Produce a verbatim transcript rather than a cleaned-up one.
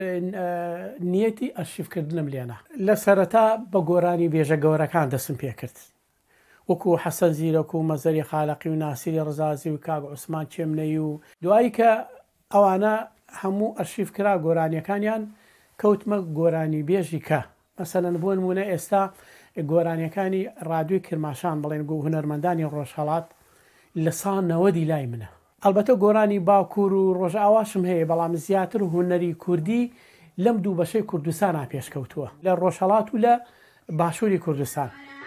نیەتی ئەرشیڤکردنم لێنە لە سەرەتا بە گۆرانی بێژە گەورەکان دەسم پێ کرد وەکو حەسەن زیرەک و مەزەری خالەقی و ناسیری ڕزازی و کاک عوسمان چێمنەی و دوایی کە ئەوانە هەموو ئەرشیڤکرا گۆرانیەکانیان کەوتمە گۆرانی بێژی کە مەسەلەن بۆ نمونە ئێستا گۆرانیەکانی ڕادیۆی کرماشان بڵێن و هونەرمەندانی ڕۆژهەڵات لە ساڵ نەوەدی لای منە. ئەلبەتە گۆرانی باکوور و ڕۆژئاواشم هەیە بەڵام زیاتر هونەری کوردی لەم دوو بەشەی کوردستانە پێشکەوتووە لە ڕۆژهەڵات و لە باشووری کوردستان.